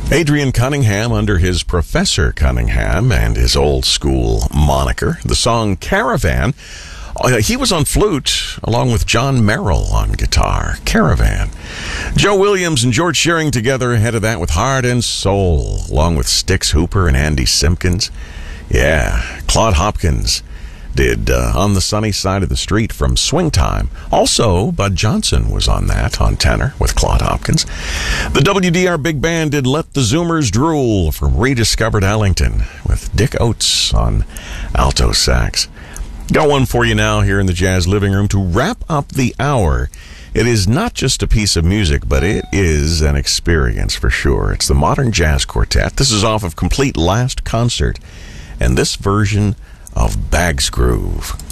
Adrian Cunningham under his Professor Cunningham and his old school moniker. The song Caravan. He was on flute along with John Merrill on guitar. Caravan. Joe Williams and George Shearing together ahead of that with Heart and Soul, along with Styx Hooper and Andy Simpkins. Yeah, Claude Hopkins did On the Sunny Side of the Street from Swing Time. Also, Bud Johnson was on that, on tenor, with Claude Hopkins. The WDR Big Band did Let the Zoomers Drool from Rediscovered Ellington, with Dick Oates on alto sax. Got one for you now here in the Jazz Living Room to wrap up the hour. It is not just a piece of music, but it is an experience for sure. It's the Modern Jazz Quartet. This is off of Complete Last Concert, and this version of Bag's Groove.